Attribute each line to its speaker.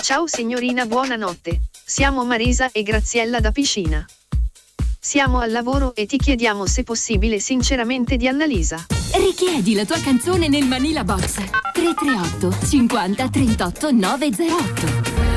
Speaker 1: Ciao signorina, buonanotte. Siamo Marisa e Graziella da Piscina. Siamo al lavoro e ti chiediamo se possibile sinceramente di Annalisa.
Speaker 2: Richiedi la tua canzone nel Manila Box 338 50 38 908.